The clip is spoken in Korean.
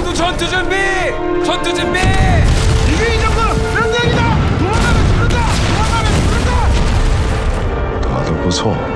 모두 전투 준비! 전투 준비! 이게 이 정도는 명령이다! 도망가면 죽는다! 도망가면 죽는다! 打得不错。